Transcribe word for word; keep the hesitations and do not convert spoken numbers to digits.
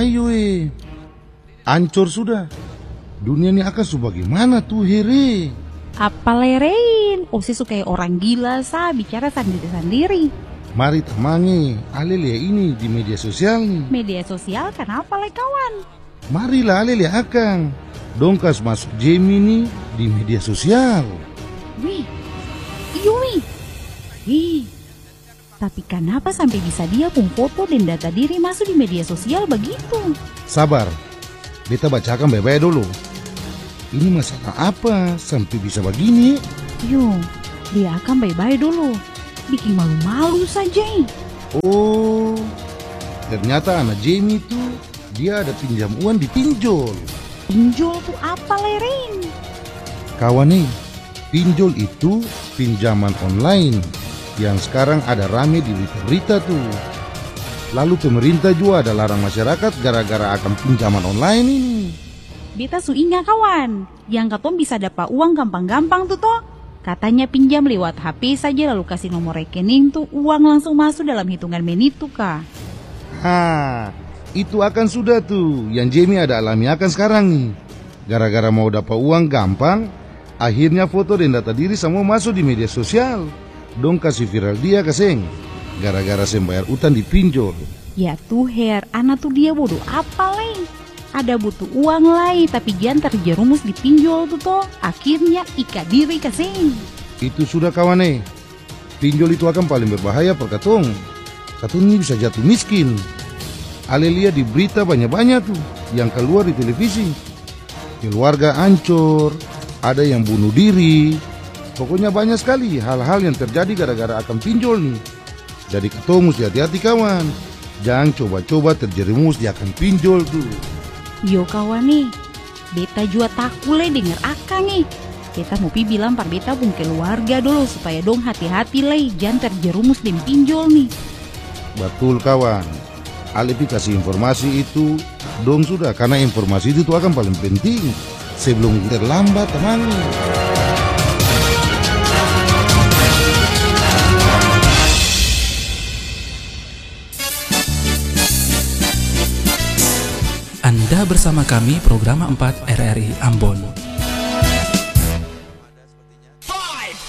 ayo eh. Ancur sudah. Dunia ini akan sebagaimana tuh here. Apa lerein? Osi suka kayak orang gila sa bicara sendiri-sendiri. Mari temangi, ale lihat ini di media sosial nih. Media sosial kenapa le kawan? Marilah ale lihat akang. Dongkas masuk Gemini di media sosial. Wih, iyo wih. Wih, tapi kenapa sampai bisa dia pun foto dan data diri masuk di media sosial begitu? Sabar, beta bacakan baik-baik dulu. Ini masalah apa sampai bisa begini? Yo, dia akan baik-baik dulu. Bikin malu-malu saja. Oh, ternyata anak Jamie itu dia ada pinjam uang di pinjol. Pinjol tuh apa lerin? Kawan nih, pinjol itu pinjaman online yang sekarang ada rame di berita tuh. Lalu pemerintah juga ada larang masyarakat gara-gara akan pinjaman online ini. Beta su ingat kawan, yang katong bisa dapat uang gampang-gampang tuh toh. Katanya pinjam lewat H P saja lalu kasih nomor rekening tuh uang langsung masuk dalam hitungan menit tuh kak. Hah, itu akan sudah tuh yang Jamie ada alami akan sekarang nih. Gara-gara mau dapat uang gampang, akhirnya foto dan data diri semua masuk di media sosial. Dong kasih viral dia keseng. Gara-gara saya bayar utang di pinjol. Ya tuh Her, anak tuh dia bodoh apa leh? Ada butuh uang lain tapi jangan terjerumus di pinjol tuh toh. Akhirnya ikat diri keseng. Itu sudah kawan eh. Pinjol itu akan paling berbahaya per katong. Katong ini bisa jatuh miskin. Ale lihat di berita banyak-banyak tuh yang keluar di televisi. Keluarga hancur, ada yang bunuh diri. Pokoknya banyak sekali hal-hal yang terjadi gara-gara akan pinjol nih. Jadi katong mesti hati-hati kawan. Jangan coba-coba terjerumus di akan pinjol tuh. Yo kawan nih, beta juga takut le denger akang nih. Beta mau pi bilang par beta pun keluarga dulu supaya dong hati-hati le, jangan terjerumus di pinjol nih. Betul kawan. Ale pi kasih informasi itu dong sudah, karena informasi itu tuh akan paling penting sebelum terlambat teman. Anda bersama kami program empat R R I Ambon.